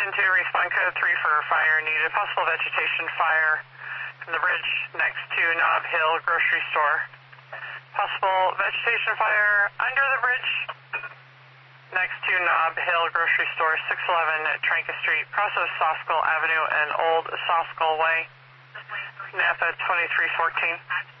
into respond code 3 for fire needed. Possible vegetation fire from the bridge next to Nob Hill Grocery Store. Possible vegetation fire under the bridge next to Nob Hill Grocery Store, 611 at Tranca Street, cross of Soskull Avenue and Old Soskull Way. Napa 2314.